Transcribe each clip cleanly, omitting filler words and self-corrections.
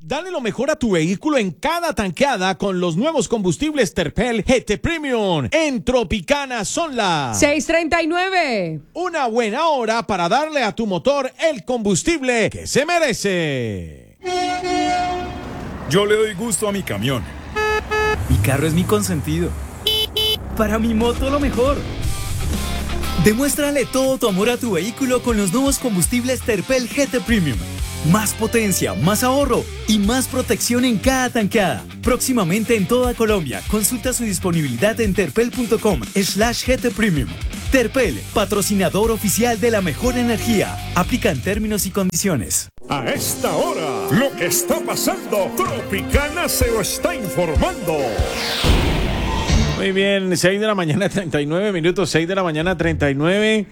Dale lo mejor a tu vehículo en cada tanqueada con los nuevos combustibles Terpel GT Premium. En Tropicana son las 6:39. Una buena hora para darle a tu motor el combustible que se merece. Yo le doy gusto a mi camión. Mi carro es mi consentido. Para mi moto lo mejor. Demuéstrale todo tu amor a tu vehículo con los nuevos combustibles Terpel GT Premium. Más potencia, más ahorro y más protección en cada tanqueada. Próximamente en toda Colombia. Consulta su disponibilidad en terpel.com/GT Premium. Terpel, patrocinador oficial de la mejor energía. Aplican términos y condiciones. A esta hora, lo que está pasando, Tropicana se lo está informando. Muy bien, 6 de la mañana, 39 minutos, 6 de la mañana, 39.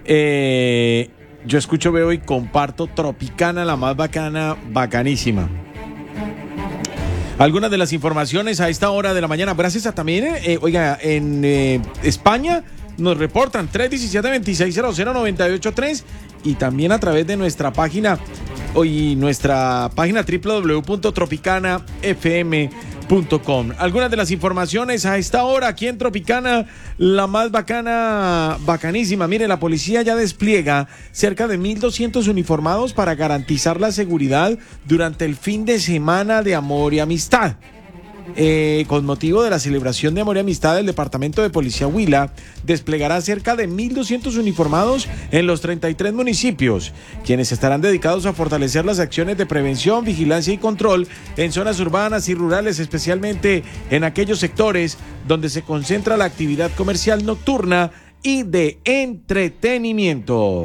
Yo escucho, veo y comparto Tropicana, la más bacana, bacanísima. Algunas de las informaciones a esta hora de la mañana, gracias a también, en España nos reportan 317-2600-983 y también a través de nuestra página www.tropicanafm.com. Algunas de las informaciones a esta hora aquí en Tropicana, la más bacana, bacanísima. Mire, la policía ya despliega cerca de 1,200 uniformados para garantizar la seguridad durante el fin de semana de Amor y Amistad. Con motivo de la celebración de Amor y Amistad, el Departamento de Policía Huila desplegará cerca de 1,200 uniformados en los 33 municipios, quienes estarán dedicados a fortalecer las acciones de prevención, vigilancia y control en zonas urbanas y rurales, especialmente en aquellos sectores donde se concentra la actividad comercial nocturna y de entretenimiento.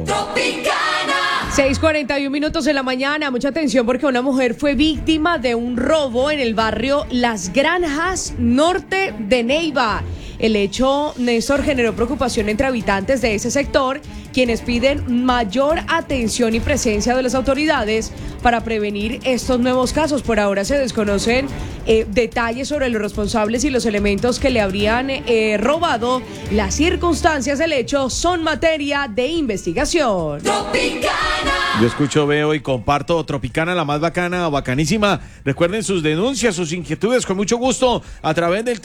6:41 minutos de la mañana. Mucha atención porque una mujer fue víctima de un robo en el barrio Las Granjas, norte de Neiva. El hecho, Néstor, generó preocupación entre habitantes de ese sector, quienes piden mayor atención y presencia de las autoridades para prevenir estos nuevos casos. Por ahora se desconocen detalles sobre los responsables y los elementos que le habrían robado. Las circunstancias del hecho son materia de investigación. Yo escucho, veo y comparto Tropicana, la más bacana, bacanísima. Recuerden sus denuncias, sus inquietudes con mucho gusto a través del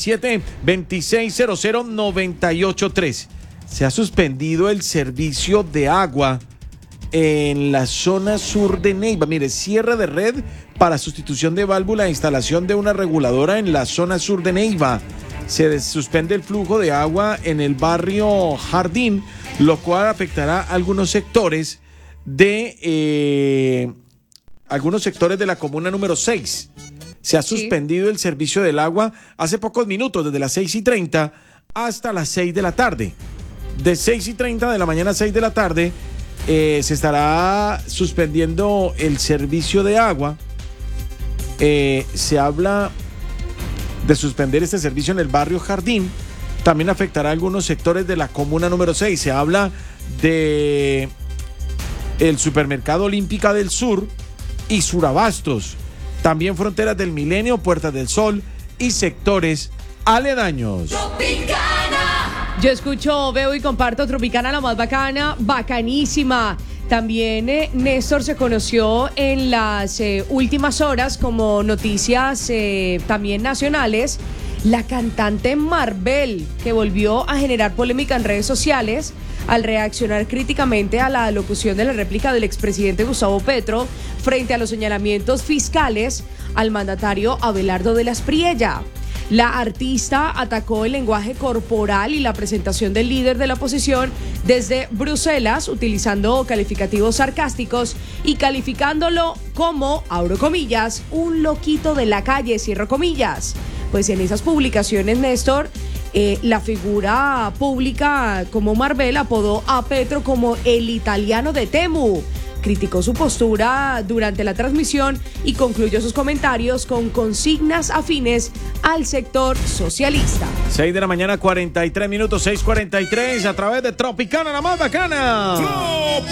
317-2600-983. Se ha suspendido el servicio de agua en la zona sur de Neiva. Mire, cierre de red para sustitución de válvula e instalación de una reguladora en la zona sur de Neiva. Se suspende el flujo de agua en el barrio Jardín, lo cual afectará a algunos sectores de la comuna número 6. Se ha suspendido el servicio del agua hace pocos minutos, desde las 6:30 hasta las 6 de la tarde. De 6:30 de la mañana a 6 de la tarde se estará suspendiendo el servicio de agua. Se habla de suspender este servicio en el barrio Jardín. También afectará a algunos sectores de la comuna número 6. Se habla de el supermercado Olímpica del Sur y Surabastos. También fronteras del Milenio, Puertas del Sol y sectores aledaños. Yo escucho, veo y comparto Tropicana, la más bacana, bacanísima. También, Néstor, se conoció en las últimas horas como noticias también nacionales, la cantante Marvel, que volvió a generar polémica en redes sociales al reaccionar críticamente a la locución de la réplica del expresidente Gustavo Petro frente a los señalamientos fiscales al mandatario Abelardo de las Priella. La artista atacó el lenguaje corporal y la presentación del líder de la oposición desde Bruselas, utilizando calificativos sarcásticos y calificándolo como, abro comillas, un loquito de la calle, cierro comillas. Pues en esas publicaciones, Néstor, la figura pública como Marvel apodó a Petro como el italiano de Temu. Criticó su postura durante la transmisión y concluyó sus comentarios con consignas afines al sector socialista. 6 de la mañana, 43 minutos, 6:43, a través de Tropicana, la más bacana.